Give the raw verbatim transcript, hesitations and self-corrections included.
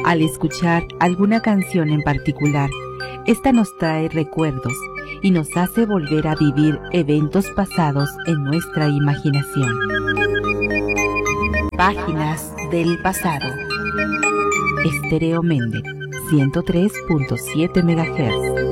Al escuchar alguna canción en particular, esta nos trae recuerdos y nos hace volver a vivir eventos pasados en nuestra imaginación. Páginas del pasado. Estéreo Méndez, ciento tres punto siete megahertz.